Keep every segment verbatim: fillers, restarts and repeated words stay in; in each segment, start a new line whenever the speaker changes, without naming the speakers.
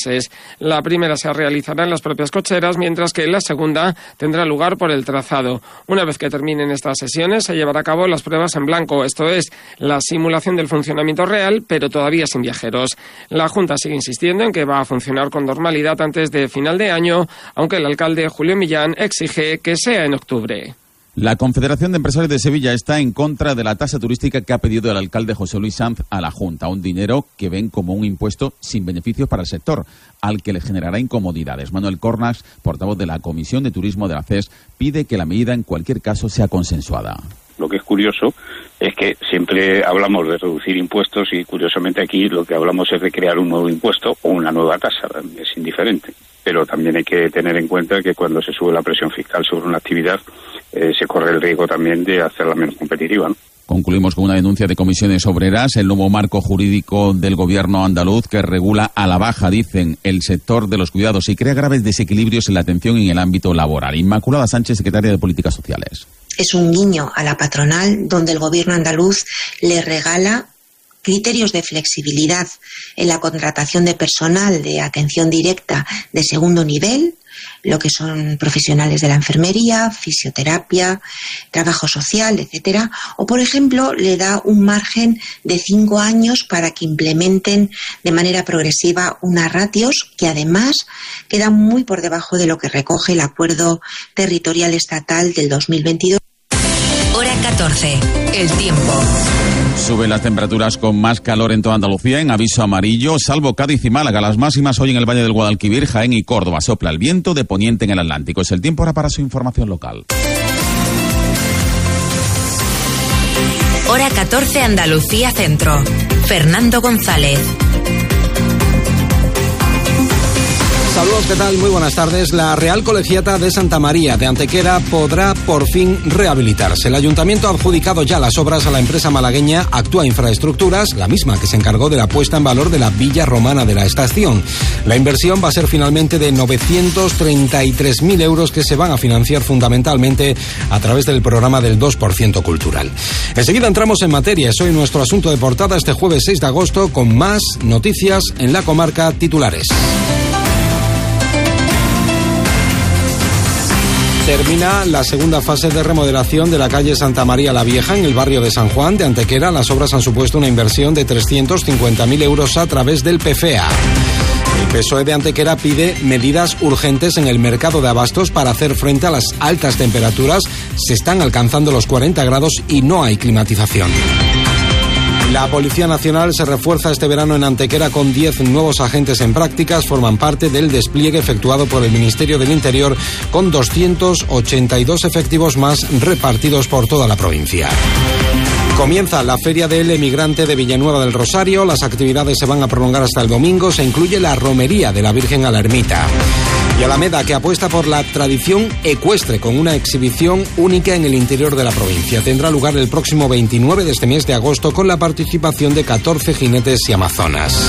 fases. La primera se realizará en las propias cocheras, mientras que la segunda tendrá lugar por el trazado. Una vez que terminen estas sesiones, se llevará a cabo las pruebas en blanco, esto es, la simulación del funcionamiento real, pero todavía sin viajeros. La Junta sigue insistiendo en que va a funcionar con normalidad antes de final de año, aunque el alcalde Julio Millán exige que sea en octubre.
La Confederación de Empresarios de Sevilla está en contra de la tasa turística que ha pedido el alcalde José Luis Sanz a la Junta, un dinero que ven como un impuesto sin beneficios para el sector, al que le generará incomodidades. Manuel Cornas, portavoz de la Comisión de Turismo de la C E S, pide que la medida en cualquier caso sea consensuada.
Lo que es curioso es que siempre hablamos de reducir impuestos y curiosamente aquí lo que hablamos es de crear un nuevo impuesto o una nueva tasa, es indiferente. Pero también hay que tener en cuenta que cuando se sube la presión fiscal sobre una actividad eh, se corre el riesgo también de hacerla menos competitiva, ¿no?
Concluimos con una denuncia de comisiones obreras, el nuevo marco jurídico del gobierno andaluz que regula a la baja, dicen, el sector de los cuidados y crea graves desequilibrios en la atención en el ámbito laboral. Inmaculada Sánchez, secretaria de Políticas Sociales.
Es un guiño a la patronal donde el gobierno andaluz le regala criterios de flexibilidad en la contratación de personal de atención directa de segundo nivel, lo que son profesionales de la enfermería, fisioterapia, trabajo social, etcétera, o por ejemplo le da un margen de cinco años para que implementen de manera progresiva unas ratios que además quedan muy por debajo de lo que recoge el acuerdo territorial estatal del dos mil veintidós.
Hora catorce. El tiempo.
Suben las temperaturas con más calor en toda Andalucía, en aviso amarillo, salvo Cádiz y Málaga. Las máximas hoy en el Valle del Guadalquivir, Jaén y Córdoba. Sopla el viento de poniente en el Atlántico. Es el tiempo ahora para su información local.
Hora catorce, Andalucía Centro. Fernando González.
Saludos, ¿qué tal? Muy buenas tardes. La Real Colegiata de Santa María de Antequera podrá por fin rehabilitarse. El ayuntamiento ha adjudicado ya las obras a la empresa malagueña Actúa Infraestructuras, la misma que se encargó de la puesta en valor de la villa romana de la estación. La inversión va a ser finalmente de novecientos treinta y tres mil euros que se van a financiar fundamentalmente a través del programa del dos por ciento cultural. Enseguida entramos en materia. Es hoy nuestro asunto de portada este jueves seis de agosto con más noticias en la comarca titulares. Termina la segunda fase de remodelación de la calle Santa María la Vieja en el barrio de San Juan de Antequera. Las obras han supuesto una inversión de trescientos cincuenta mil euros a través del P F E A. El P S O E de Antequera pide medidas urgentes en el mercado de abastos para hacer frente a las altas temperaturas. Se están alcanzando los cuarenta grados y no hay climatización. La Policía Nacional se refuerza este verano en Antequera con diez nuevos agentes en prácticas. Forman parte del despliegue efectuado por el Ministerio del Interior con doscientos ochenta y dos efectivos más repartidos por toda la provincia. Comienza la Feria del Emigrante de Villanueva del Rosario. Las actividades se van a prolongar hasta el domingo. Se incluye la romería de la Virgen a la Ermita. Y Alameda, que apuesta por la tradición ecuestre con una exhibición única en el interior de la provincia. Tendrá lugar el próximo veintinueve de este mes de agosto con la participación de catorce jinetes y amazonas.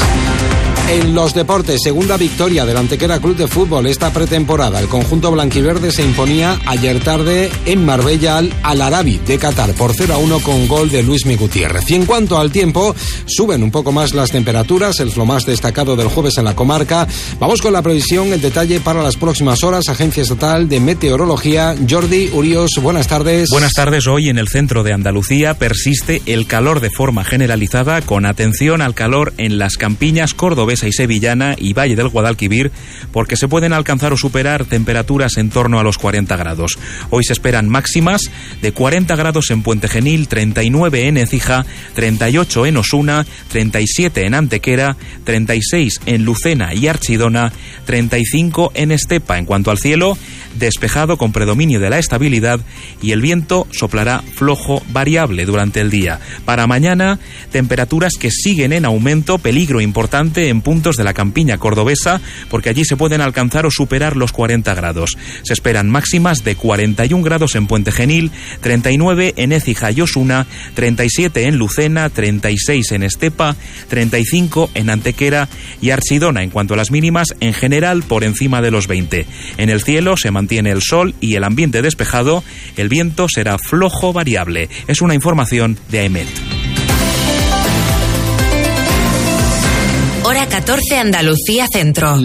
En los deportes, segunda victoria del Antequera Club de Fútbol esta pretemporada. El conjunto blanquiverde se imponía ayer tarde en Marbella al Al-Arabi de Qatar por cero a uno con gol de Luismi Gutiérrez. Y en cuanto al tiempo, suben un poco más las temperaturas, es lo más destacado del jueves en la comarca. Vamos con la previsión, el detalle para las próximas horas. Agencia Estatal de Meteorología, Jordi Urios, buenas tardes.
Buenas tardes. Hoy en el centro de Andalucía persiste el calor de forma generalizada, con atención al calor en las campiñas cordobesas y sevillana y Valle del Guadalquivir, porque se pueden alcanzar o superar temperaturas en torno a los cuarenta grados. Hoy se esperan máximas de cuarenta grados en Puente Genil, treinta y nueve en Écija, treinta y ocho en Osuna, treinta y siete en Antequera, treinta y seis en Lucena y Archidona, treinta y cinco en Estepa. En cuanto al cielo, despejado con predominio de la estabilidad y el viento soplará flojo variable durante el día. Para mañana, temperaturas que siguen en aumento, peligro importante en puntos de la campiña cordobesa, porque allí se pueden alcanzar o superar los cuarenta grados. Se esperan máximas de cuarenta y un grados en Puente Genil, treinta y nueve en Écija y Osuna, treinta y siete en Lucena, treinta y seis en Estepa, treinta y cinco en Antequera y Archidona. En cuanto a las mínimas, en general por encima de los veinte. En el cielo se mantiene el sol y el ambiente despejado. El viento será flojo variable. Es una información de AEMET.
Hora catorce, Andalucía Centro.